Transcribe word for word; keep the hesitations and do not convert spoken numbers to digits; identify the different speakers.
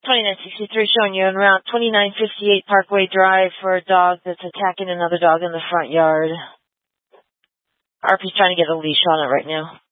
Speaker 1: twenty-nine sixty-three showing you en route, twenty-nine fifty-eight Parkway Drive for a dog that's attacking another dog in the front yard. R P's trying to get a leash on it right now.